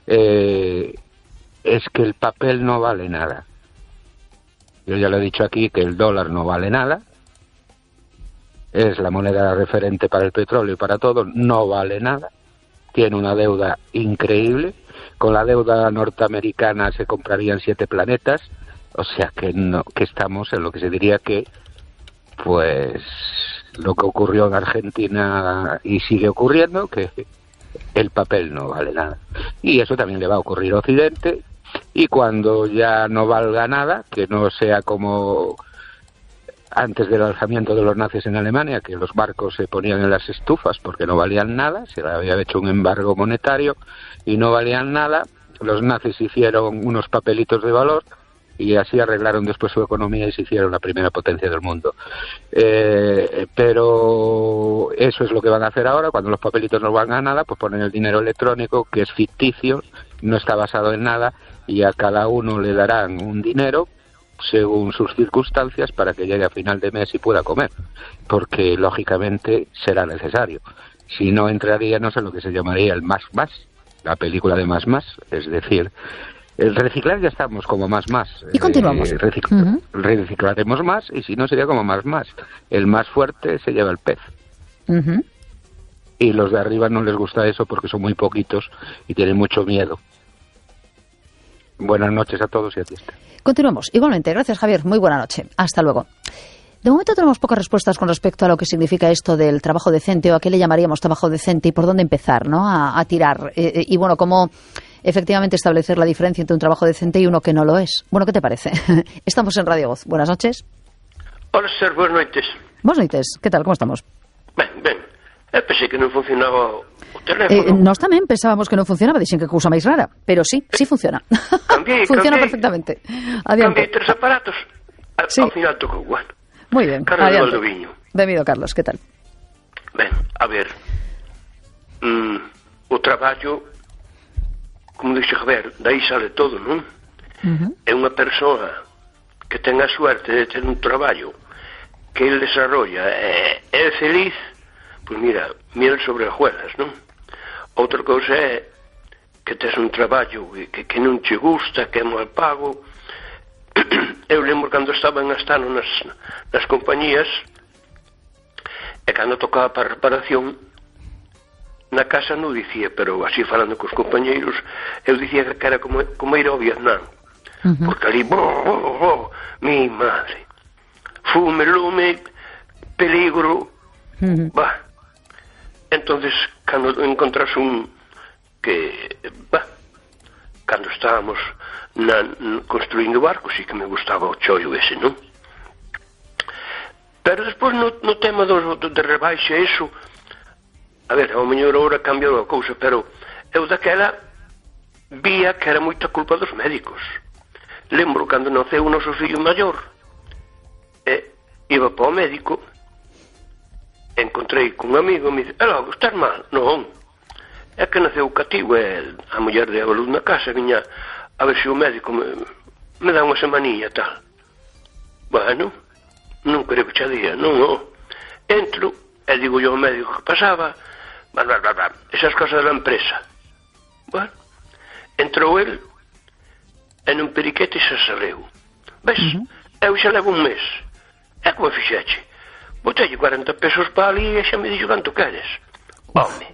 es que el papel no vale nada. Yo ya lo he dicho aquí, que el dólar no vale nada, es la moneda referente para el petróleo y para todo, no vale nada, tiene una deuda increíble, con la deuda norteamericana se comprarían 7 planetas, o sea que no, que estamos en lo que se diría que, pues, lo que ocurrió en Argentina y sigue ocurriendo, que el papel no vale nada. Y eso también le va a ocurrir a Occidente, y cuando ya no valga nada, que no sea como antes del alzamiento de los nazis en Alemania, que los barcos se ponían en las estufas porque no valían nada, se había hecho un embargo monetario y no valían nada, los nazis hicieron unos papelitos de valor y así arreglaron después su economía y se hicieron la primera potencia del mundo. Pero eso es lo que van a hacer ahora. Cuando los papelitos no van a nada, pues ponen el dinero electrónico, que es ficticio, no está basado en nada, y a cada uno le darán un dinero según sus circunstancias para que llegue a final de mes y pueda comer, porque lógicamente será necesario. Si no, entraríamos en lo que se llamaría el más, la película de más, es decir, el reciclar ya estamos como más. Y continuamos. Reciclaremos más, y si no sería como más. El más fuerte se lleva el pez. Y los de arriba no les gusta eso porque son muy poquitos y tienen mucho miedo. Buenas noches a todos y a ti. Continuamos. Igualmente, gracias Javier, muy buena noche. Hasta luego. De momento tenemos pocas respuestas con respecto a lo que significa esto del trabajo decente, o a qué le llamaríamos trabajo decente y por dónde empezar, ¿no? A tirar. Y bueno, cómo efectivamente establecer la diferencia entre un trabajo decente y uno que no lo es. Bueno, ¿qué te parece? Estamos en Radio Voz. Buenas noches. Hola, Ser, buenas noites. Buenas noites. ¿Qué tal? ¿Cómo estamos? Ben. Pensei que non funcionaba o teléfono. Nós tamén pensábamos que non funcionaba, dixen que cousa máis rara, pero sí funciona. Funciona perfectamente. Adiante. Cambiei 3 aparatos, sí. Ao final tocou, bueno. Moi ben, Carlos de Valdoviño. Benvido, Carlos, que tal? Ben, a ver, o traballo, como dixe Javier, dai sale todo, non? É unha persoa que ten a suerte de ter un traballo que ele desarrolla é feliz, pois mira, miel sobre hojuelas, non? Outra cousa é que tes un traballo que non che gusta, que é mal pago. Eu lembro cando estaba en Astano nas compañías, e cando tocaba para reparación, na casa non dicía, pero así falando cos compañeiros, eu dicía que era como ir ao Vietnam, porque ali, mi madre, fume, lume, peligro, entonces cando encontras un que cando estábamos construindo barcos, sí que me gustaba o chollo ese, non? Pero despois no tema de rebaixa eso, a ver, ao mellor agora cambiou a cousa, pero eu daquela vía que era moita culpa dos médicos. Lembro cando naceu o noso fillo maior, iba para o médico, encontrei con un amigo e me dice, logo, estás mal? Non, é que naceu cativo, a muller de a luz na casa, viña a ver se o médico me dá unha semanilla tal. Bueno, non creo que xa día, non. Entro e digo yo ao médico que pasaba, esas cosas da empresa. Bueno, entrou el e nun periquete xa saleu. Ves, eu xa levo un mes. É como fixeche. Botelle 40 pesos para ali e xa me dixo canto queres. Home,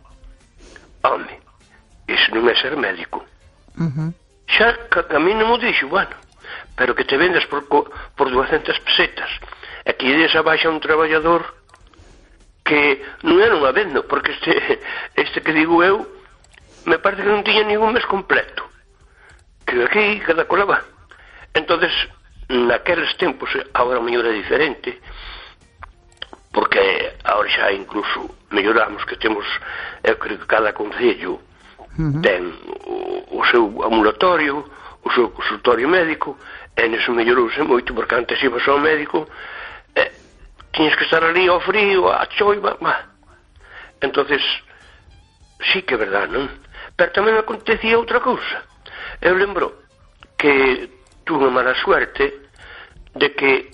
iso non é ser médico. Xa a mí non mo dixo, bueno, pero que te vendas por 200 pesetas e que ides abaixa un traballador que non era unha venda, porque este que digo eu me parece que non tiña ningún mes completo, que aquí cada cola va. Entonces, naqueles tempos, agora mellor é diferente, porque agora xa incluso melloramos, que temos, eu creo que cada concello ten o seu ambulatorio, o seu consultorio médico, e neso mellorouse moito, porque antes ibas ao médico tiñes que estar ali ao frío, a choiva, entonces sí que é verdad, non? Pero tamén acontecía outra cousa. Eu lembro que tuve unha mala suerte de que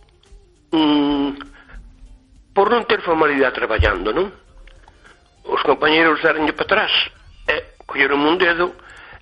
por non ter formalidade traballando, non? Os compañeros darenlle para atrás e colleron un dedo